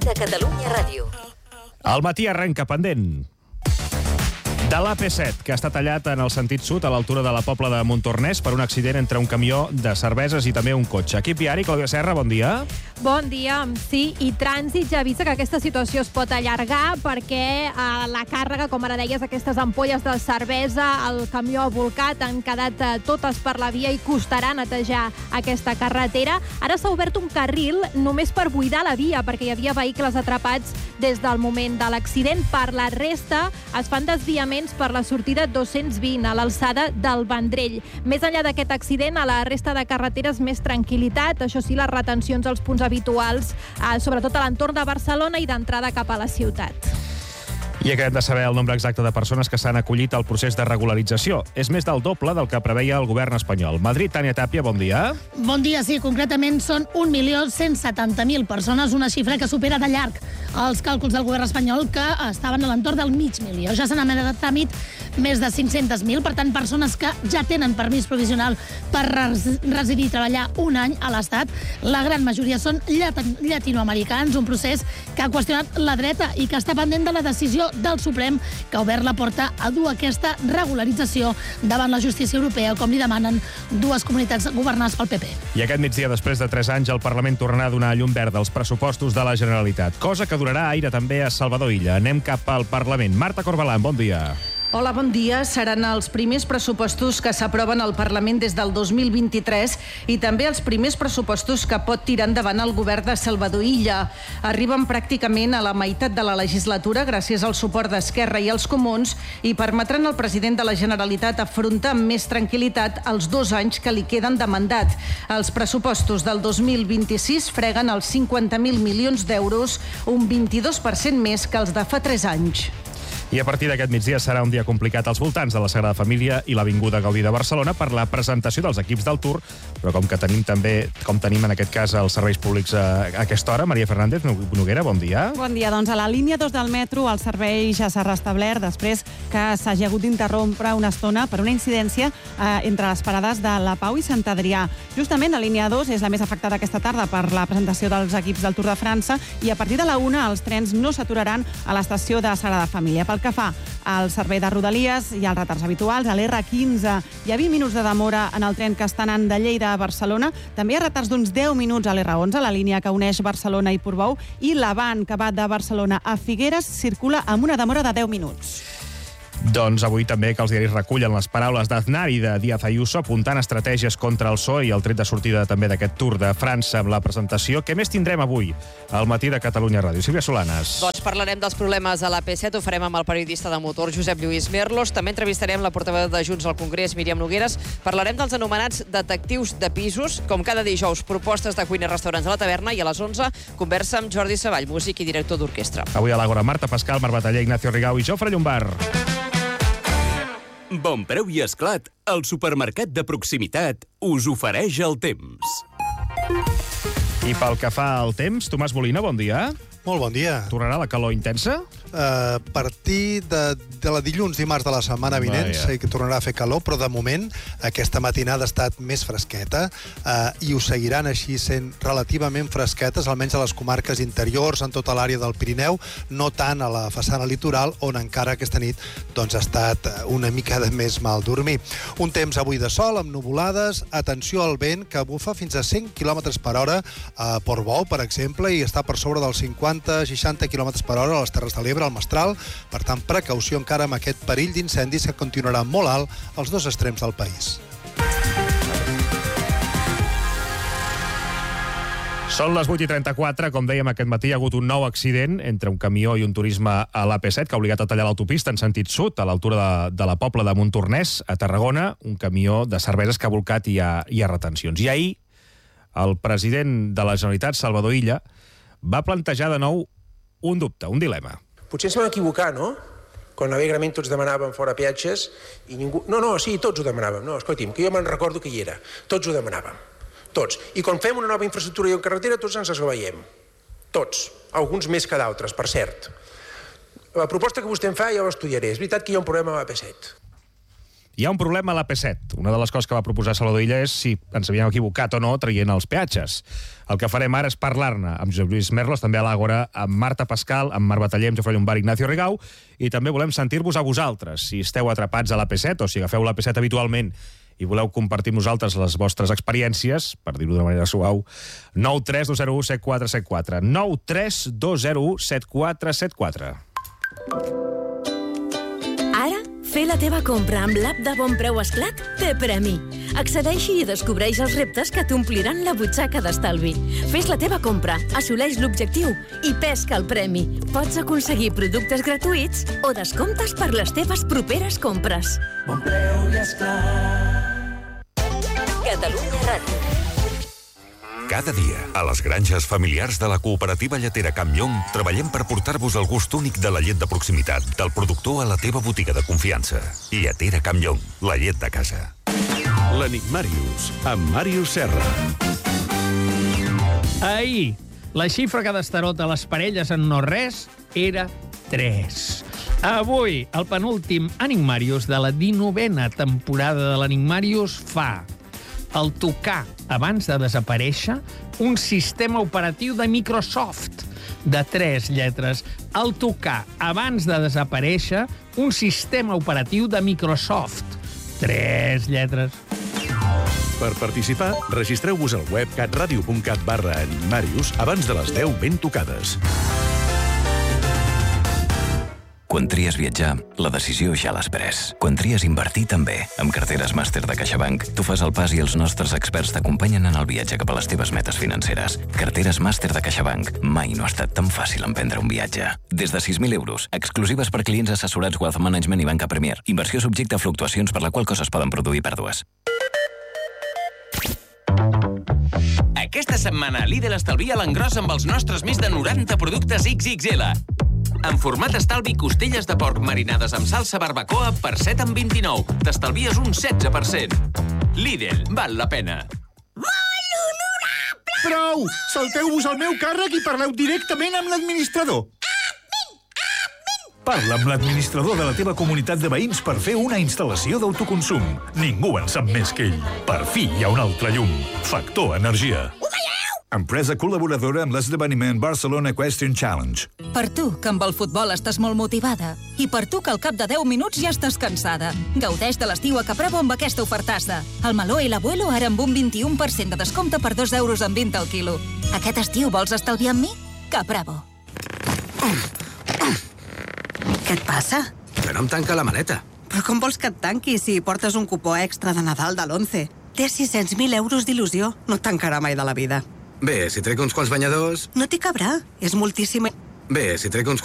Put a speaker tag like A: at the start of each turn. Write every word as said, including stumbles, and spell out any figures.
A: de Catalunya Ràdio.
B: Al matí arrenca pendent de l'A P set, que està tallat en el sentit sud a l'altura de la Pobla de Montornès per un accident entre un camió de cerveses i també un cotxe. Equip viari, Clàudia Serra, bon dia.
C: Bon dia, sí, i Trànsit ja avisa que aquesta situació es pot allargar perquè eh, la càrrega, com ara deies, aquestes ampolles de cervesa, el camió volcat, han quedat eh, totes per la via i costarà netejar aquesta carretera. Ara s'ha obert un carril només per buidar la via, perquè hi havia vehicles atrapats des del moment de l'accident. Per la resta, es fan desviaments per la sortida dos-cents vint a l'alçada del Vendrell. Més enllà d'aquest accident, a la resta de carreteres més tranquil·litat, això sí, les retencions als punts habituals, eh, sobretot a l'entorn de Barcelona i d'entrada cap a la ciutat.
B: I acabem de saber el nombre exacte de persones que s'han acollit al procés de regularització. És més del doble del que preveia el govern espanyol. Madrid, Tània Tàpia, bon dia.
D: Bon dia, sí. Concretament són un milió cent setanta mil persones, una xifra que supera de llarg els càlculs del govern espanyol, que estaven a l'entorn del mig milió. Ja s'han emetit a tràmit més de cinc-cents mil, per tant, persones que ja tenen permís provisional per res residir i treballar un any a l'Estat. La gran majoria són llat llatinoamericans, un procés que ha qüestionat la dreta i que està pendent de la decisió del Suprem, que ha obert la porta a dur aquesta regularització davant la justícia europea, com li demanen dues comunitats governades pel P P.
B: I aquest migdia, després de tres anys, el Parlament tornarà a donar llum verda als pressupostos de la Generalitat, cosa que donarà aire també a Salvador Illa. Anem cap al Parlament. Marta Corbalán, bon dia.
E: Hola, bon dia. Seran els primers pressupostos que s'aproven al Parlament des del dos mil vint-i-tres i també els primers pressupostos que pot tirar endavant el govern de Salvador Illa. Arriben pràcticament a la meitat de la legislatura gràcies al suport d'Esquerra i els Comuns i permetran al president de la Generalitat afrontar amb més tranquil·litat els dos anys que li queden de mandat. Els pressupostos del dos mil vint-i-sis freguen els cinquanta mil milions d'euros, un vint-i-dos per cent més que els de fa tres anys.
B: I a partir d'aquest migdia serà un dia complicat als voltants de la Sagrada Família i l'Avinguda Gaudí de Barcelona per la presentació dels equips del Tour, però com que tenim també, com tenim en aquest cas els serveis públics a, a aquesta hora, Maria Fernández Noguera, bon dia.
F: Bon dia, doncs a la línia dos del metro el servei ja s'ha restablert després que s'hagi hagut d'interrompre una estona per una incidència eh, entre les parades de La Pau i Sant Adrià. Justament la línia dos és la més afectada aquesta tarda per la presentació dels equips del Tour de França i a partir de la una els trens no s'aturaran a l'estació de Sagrada Família. Pel que fa al servei de Rodalies, hi ha els retards habituals. A l'R quinze hi ha vint minuts de demora en el tren que està anant de Lleida a Barcelona. També hi ha retards d'uns deu minuts a l'R onze, la línia que uneix Barcelona i Portbou, i l'Avant, que va de Barcelona a Figueres, circula amb una demora de deu minuts.
B: Doncs avui també que els diaris recullen les paraules d'Aznar i de Díaz Ayuso apuntant estratègies contra el P S O E i el tret de sortida també d'aquest Tour de França amb la presentació. Què més tindrem avui al matí de Catalunya Ràdio? Sílvia Solanes.
G: Doncs parlarem dels problemes a l'A P set, ho farem amb el periodista de motor Josep Lluís Merlos. També entrevistarem la portaveu de Junts al Congrés, Míriam Nogueres. Parlarem dels anomenats detectius de pisos, com cada dijous, propostes de cuina i restaurants a la taverna, i a les onze conversa amb Jordi Savall, músic i director d'orquestra.
B: Avui a l'Àgora, Marta Pascal, Mar Bataller, Ignacio Rigau i Jofre Llombard.
H: Bon preu i esclat, el supermercat de proximitat us ofereix el temps.
B: I pel que fa al temps, Tomàs Molina, bon dia.
I: Molt bon dia.
B: Tornarà la calor intensa?
I: A partir de, de la dilluns, dimarts de la setmana vinent, sé que tornarà a fer calor, però de moment aquesta matinada ha estat més fresqueta eh, i ho seguiran així sent relativament fresquetes, almenys a les comarques interiors, en tota l'àrea del Pirineu, no tant a la façana litoral, on encara aquesta nit doncs, ha estat una mica de més mal dormir. Un temps avui de sol, amb nuvolades, atenció al vent, que bufa fins a cent quilòmetres per hora a Portbou, per exemple, i està per sobre dels cinquanta a seixanta quilòmetres per hora a les Terres de l'Ebre, al Mestral. Per tant, precaució encara amb aquest perill d'incendis que continuarà molt alt als dos extrems del país.
B: Són les vuit i trenta-quatre. Com dèiem aquest matí, hi ha hagut un nou accident entre un camió i un turisme a l'A P set que ha obligat a tallar l'autopista en sentit sud, a l'altura de, de la Pobla de Montornès, a Tarragona, un camió de cerveses que ha volcat i hi ha, hi ha retencions. I ahir, el president de la Generalitat, Salvador Illa, va plantejar de nou un dubte, un dilema.
J: Potser ens vam equivocar, no? Quan alegrament tots demanàvem fora peatges i ningú... No, no, sí, tots ho demanàvem. No, escolti'm, que jo me'n recordo que hi era. Tots ho demanàvem. Tots. I quan fem una nova infraestructura i una carretera, tots ens esglaiem. Tots. Alguns més que d'altres, per cert. La proposta que vostè em fa ja l'estudiaré. És veritat que hi ha un problema amb l'A P set.
B: Hi ha un problema a l'A P set. Una de les coses que va proposar Salvador Illa és si ens havíem equivocat o no traient els peatges. El que farem ara és parlar-ne amb Josep Lluís Merlos, també a l'Àgora, amb Marta Pascal, amb Marc Bataller, amb Jofre Llombart, Ignacio Rigau, i també volem sentir-vos a vosaltres. Si esteu atrapats a l'A P set o si agafeu l'A P set habitualment i voleu compartir amb nosaltres les vostres experiències, per dir-ho d'una manera suau, nou tres dos zero u set quatre set quatre. nou tres dos zero u set quatre set quatre.
A: Ara, fer la teva compra amb l'app de Bon Preu Esclat té premi. Accedeixi i descobreix els reptes que t'ompliran la butxaca d'estalvi. Fes la teva compra, assoleix l'objectiu i pesca el premi. Pots aconseguir productes gratuïts o descomptes per les teves properes compres.
K: Bon Preu i Esclat.
A: Catalunya Ràdio.
L: Cada dia, a les granges familiars de la cooperativa lletera Camp Llong, treballem per portar-vos el gust únic de la llet de proximitat, del productor a la teva botiga de confiança. Lletera Camp Llong, la llet de casa.
M: L'Enigmàrius, amb Màrius Serra.
N: Ahir, la xifra que destarota les parelles en no res era tres. Avui, el penúltim Enigmàrius de la dinovena temporada de l'Enigmàrius fa el tocar, abans de desaparèixer, un sistema operatiu de Microsoft de tres lletres. El tocar, abans de desaparèixer, un sistema operatiu de Microsoft. Tres lletres.
M: Per participar, registreu-vos al web catradio punt cat barra Enigmàrius abans de les deu ben tocades.
O: Quan tries viatjar, la decisió ja l'has pres. Quan tries invertir, també. Amb carteres màster de CaixaBank, tu fas el pas i els nostres experts t'acompanyen en el viatge cap a les teves metes financeres. Carteres màster de CaixaBank. Mai no ha estat tan fàcil emprendre un viatge. Des de sis mil euros, exclusives per clients assessorats Wealth Management i Banca Premier. Inversió subjecte a fluctuacions per la qual coses poden produir pèrdues.
P: Aquesta setmana Lidl estalvia l'engròs amb els nostres més de noranta productes X X L. En format estalvi, costelles de porc marinades amb salsa barbacoa per set amb vint-i-nou. T'estalvies un setze per cent. Lidl, val la pena.
Q: Molt honorable! Prou! Salteu-vos al meu càrrec i parleu directament amb l'administrador. Parla amb l'administrador de la teva comunitat de veïns per fer una instal·lació d'autoconsum. Ningú en sap més que ell. Per fi hi ha un altre llum. Factor Energia. Empresa col·laboradora amb l'esdeveniment Barcelona Equestrian Challenge.
R: Per tu, que amb el futbol estàs molt motivada. I per tu, que al cap de deu minuts ja estàs cansada. Gaudeix de l'estiu a Caprabo amb aquesta ofertassa. El meló i l'abuelo ara amb un vint-i-un per cent de descompte per dos euros amb vint al quilo. Aquest estiu vols estalviar amb mi? Caprabo.
S: Què et passa?
T: Que no em tanca la maleta.
S: Però com vols que et tanqui si portes un cupó extra de Nadal de l'Once? Té sis-cents mil euros d'il·lusió. No et tancarà mai de la vida.
T: Bé, si trec uns quants banyadors...
S: No t'hi cabrà. És moltíssima...
T: Bé, si trec uns